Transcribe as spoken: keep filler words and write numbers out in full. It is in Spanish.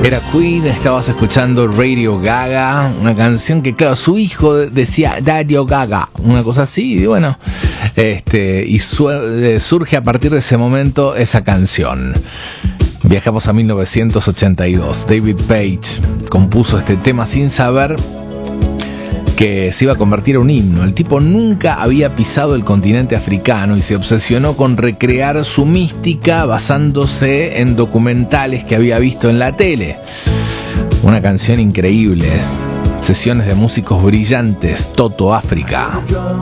Era Queen, estabas escuchando Radio Gaga, una canción que, claro, su hijo decía Radio Gaga, una cosa así, y bueno, este, y su, eh, surge a partir de ese momento esa canción. Viajamos a mil novecientos ochenta y dos. David Page compuso este tema sin saber que se iba a convertir en un himno. El tipo nunca había pisado el continente africano y se obsesionó con recrear su mística basándose en documentales que había visto en la tele. Una canción increíble, sesiones de músicos brillantes, Toto África.